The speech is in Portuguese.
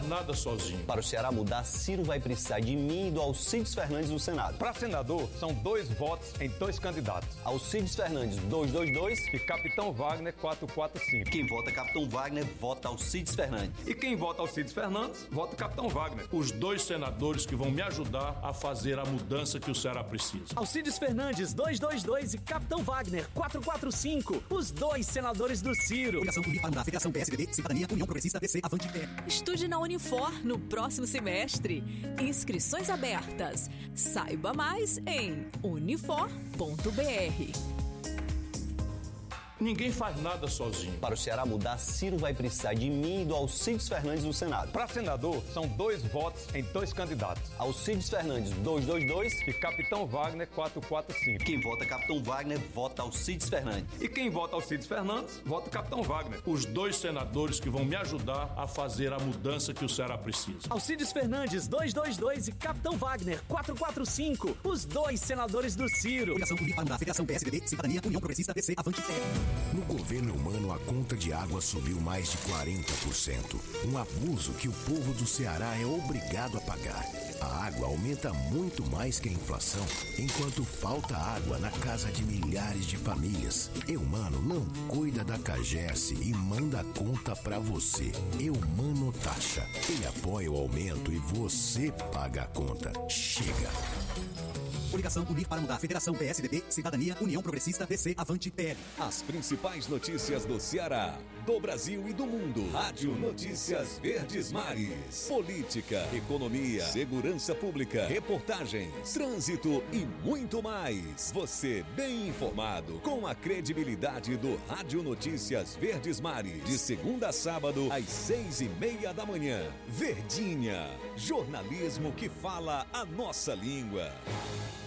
nada sozinho. Para o Ceará mudar, Ciro vai precisar de mim e do Alcides Fernandes no Senado. Para senador, são 2 votos em 2 candidatos. Alcides Fernandes, 222. E Capitão Wagner, 445. Quem vota Capitão Wagner, vota Alcides Fernandes. E quem vota Alcides Fernandes, vota Capitão Wagner. Os 2 senadores que vão me ajudar a fazer a mudança que o Ceará precisa. Alcides Fernandes, 222 e Capitão Wagner, 445. Os 2 senadores do Ciro. Coligação Unir para mudar. Federação PSDB, Cidadania, União Progressista, DC, Avante e PL. Estude na Unifor no próximo semestre. Inscrições abertas. Saiba mais em unifor.br. Ninguém faz nada sozinho. Para o Ceará mudar, Ciro vai precisar de mim e do Alcides Fernandes no Senado. Para senador, são 2 votos em 2 candidatos. Alcides Fernandes, 222. E Capitão Wagner, 445. Quem vota Capitão Wagner, vota Alcides Fernandes. E quem vota Alcides Fernandes, vota Capitão Wagner. Os 2 senadores que vão me ajudar a fazer a mudança que o Ceará precisa. Alcides Fernandes, 222 e Capitão Wagner, 445. Os 2 senadores do Ciro. Coligação Unir para mudar. Federação PSDB, Cidadania, União Progressista, DC, Avante e PL. No governo humano, a conta de água subiu mais de 40%. Um abuso que o povo do Ceará é obrigado a pagar. A água aumenta muito mais que a inflação, enquanto falta água na casa de milhares de famílias. Eumano não cuida da CAGES e manda a conta pra você. Eumano Taxa. Ele apoia o aumento e você paga a conta. Chega! Coligação Unir para mudar. Federação PSDB, Cidadania, União Progressista, DC, Avante PL. As principais notícias do Ceará, do Brasil e do mundo. Rádio Notícias Verdes Mares. Política, economia, segurança pública, reportagens, trânsito e muito mais. Você bem informado com a credibilidade do Rádio Notícias Verdes Mares. De segunda a sábado às 6:30 da manhã. Verdinha, jornalismo que fala a nossa língua.